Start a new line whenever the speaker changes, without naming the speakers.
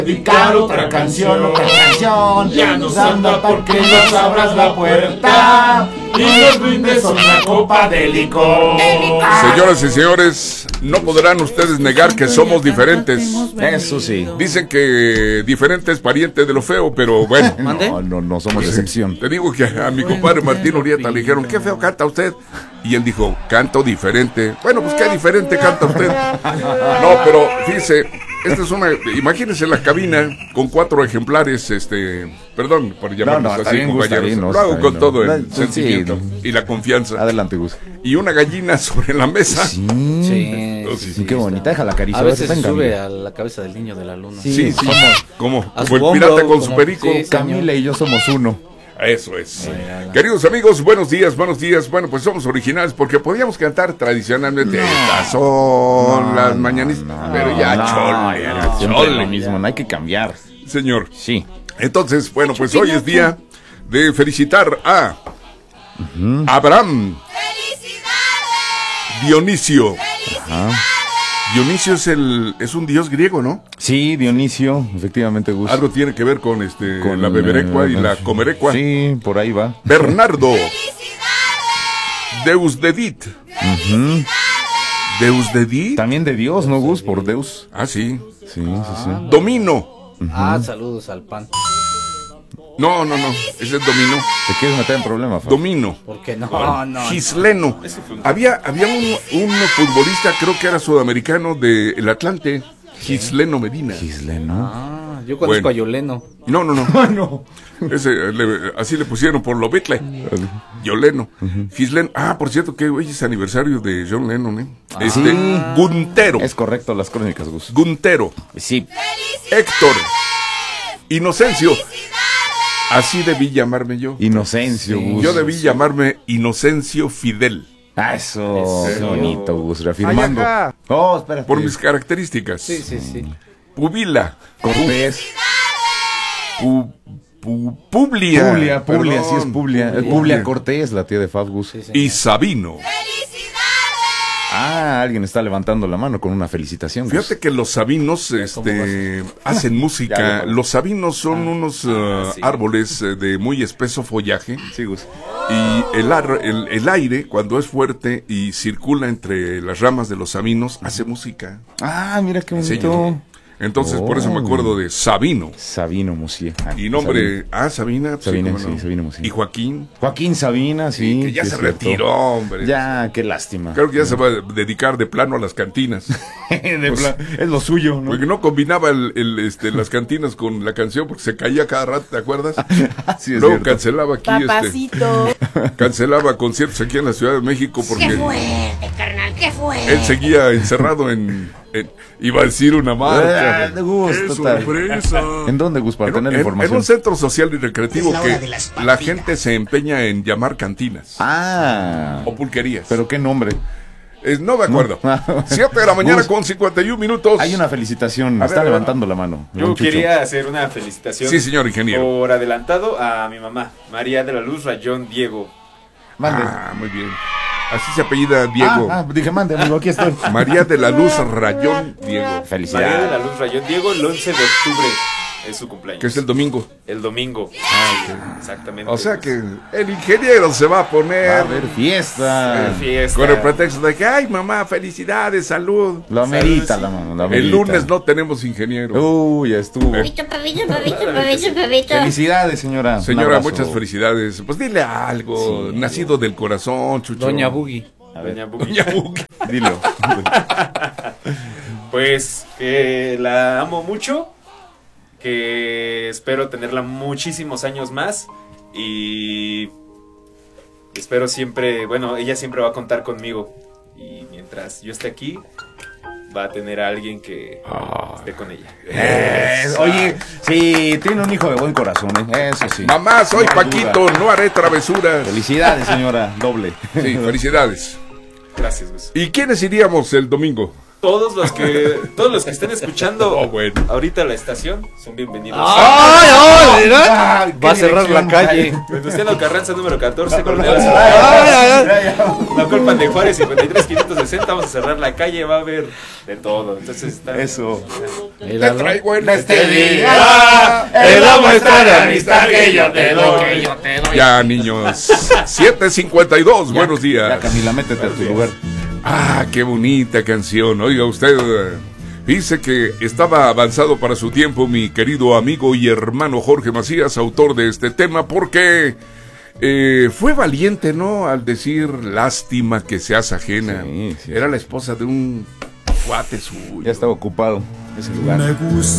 dedicar otra canción. Ya nos anda porque nos abras la puerta y nos brindes otra copa de licor.
Señoras y señores, no podrán ustedes negar que somos diferentes.
Eso sí.
Dicen que diferente es pariente de lo feo, pero bueno.
No somos excepción.
Te digo que a mi compadre Martín Urieta le dijeron, ¿qué feo canta usted? Y él dijo, canto diferente. Bueno, pues qué diferente canta usted. No, pero fíjese, esta es imagínense la cabina con 4 ejemplares, perdón por llamarnos así, compañeros. Lo hago con todo el sentimiento y la confianza.
Adelante, Gus.
Y una gallina sobre la mesa.
Sí, qué bonita, déjala acariciar.
A veces se sube a la cabeza del niño de la luna.
Sí. Como el pirata con su perico.
Camila y yo somos uno.
Eso es. Queridos amigos, buenos días. Bueno, pues somos originales porque podíamos cantar tradicionalmente. Estas son las mañanistas. Pero ya,
chole. Lo mismo, no hay que cambiar.
Señor.
Sí.
Entonces, bueno, pues hoy es día de felicitar a Abraham.
¡Felicidades!
Dionisio.
Ajá.
Dionisio es un dios griego, ¿no?
Sí, Dionisio, efectivamente, Gus.
Algo tiene que ver con la beberecua y la comerecua.
Sí, por ahí va.
Bernardo.
¡Felicidades!
Deusdedit. Deusdedit.
También de Dios, ¿no, Gus? Por Deus.
Ah, sí.
Sí.
Domino.
Saludos al pan.
No, ese es Domino.
¿Te quieres meter en problemas, Fab?
Domino.
¿Por qué no?
Gisleno. Había un futbolista, creo que era sudamericano del Atlante, Gisleno Medina.
Gisleno.
Yo conozco a Yoleno.
No.
No.
Así le pusieron por lo Beatle. Yoleno. Gisleno. Por cierto, que hoy es aniversario de John Lennon,
Sí.
Guntero.
Es correcto, las crónicas, Gus.
Guntero.
Sí.
Héctor. Inocencio. Así debí llamarme yo.
Inocencio, Gus.
Yo debí llamarme Inocencio Fidel.
Eso. Qué bonito, Gus. Reafirmando. Espérate.
Por mis características.
Sí.
Pubila.
Cortés.
Publia.
Publia, sí es Publia. Publia Cortés, la tía de Fab, Gus.
Sí,
Y Sabino.
Alguien está levantando la mano con una felicitación, Gus.
Fíjate que los sabinos hacen música. Los sabinos son unos árboles de muy espeso follaje.
Sí, Gus.
Y el aire, cuando es fuerte y circula entre las ramas de los sabinos, hace música.
Mira qué bonito.
Señor. Entonces, por eso me acuerdo de Sabino.
Sabino Musier.
Y nombre, Sabina.
Sabina,
sí,
Sabino Musier.
Y Joaquín.
Joaquín Sabina, sí.
Que ya se
cierto.
retiró, hombre.
Ya, qué lástima.
Creo que ya se va a dedicar de plano a las cantinas.
Es lo suyo, ¿no?
Porque no combinaba las cantinas con la canción porque se caía cada rato, ¿te acuerdas?
Sí, es
Luego
cierto.
cancelaba aquí,
Papacito.
cancelaba conciertos aquí en la Ciudad de México porque
¡Qué fuerte, carnal! ¡Qué fuerte!
él seguía encerrado iba a decir una marca.
De gusto,
sorpresa!
¿En dónde, Gus, para tener la
En
información?
un centro social y recreativo
Es la hora
que
de las
la
papitas.
gente se empeña en llamar cantinas o pulquerías.
Pero qué nombre.
No me acuerdo. 7 de la mañana
Gus,
con 51 minutos.
Hay una felicitación.
A
Está
ver,
levantando la mano.
Yo
Don Chucho.
quería hacer una felicitación.
Sí, señor ingeniero.
Por adelantado a mi mamá, María de la Luz Rayón Diego.
Mande.
Muy bien. Así se apellida Diego.
Dije, mande, amigo, aquí estoy.
María de la Luz Rayón Diego.
María de
Felicidades.
la Luz Rayón Diego, el 11 de octubre es su cumpleaños.
Que es el domingo.
El domingo. Exactamente.
O sea que el ingeniero se va a poner
Va a haber fiesta.
Fiesta.
con el pretexto de que, ay mamá, felicidades, salud.
Lo amerita la mano. Lo amerita.
El lunes no tenemos ingeniero.
Ya estuvo.
Papito.
Felicidades, señora. Un
Señora,
abrazo.
muchas felicidades. Pues dile algo. Nacido del corazón, Chucho.
Doña Boogie.
A ver,
Doña Bugi.
Doña Boogie.
dilo.
Pues que la amo mucho, que espero tenerla muchísimos años más y espero siempre, bueno, ella siempre va a contar conmigo y mientras yo esté aquí va a tener a alguien que esté con ella.
Oye, sí, tiene un hijo de buen corazón, Eso sí.
Mamá, soy
No hay
Paquito,
duda.
no haré travesuras.
Felicidades, señora. Doble.
Sí, felicidades.
Gracias, Gus.
¿Y quiénes iríamos el domingo?
todos los que estén escuchando
Oh, bueno.
ahorita la estación son bienvenidos.
¡Ay, mira!
Ah,
Va a cerrar la calle.
Venustiano Carranza número 14, Coronel
Ay,
Azul. La Colpan de Juárez 53-560, vamos a cerrar la calle, va a haber de todo. Entonces está
Eso.
Te traigo en
Este día es la muestra de amistad que yo te doy.
Ya, niños. 7:52, buenos
Ya,
días.
Camila, métete a tu lugar.
Ah, qué bonita canción. Oiga, usted dice que estaba avanzado para su tiempo mi querido amigo y hermano Jorge Macías, autor de este tema, porque fue valiente, ¿no? Al decir lástima que seas ajena.
Sí, sí.
Era la esposa de un cuate suyo.
Ya estaba ocupado ese lugar.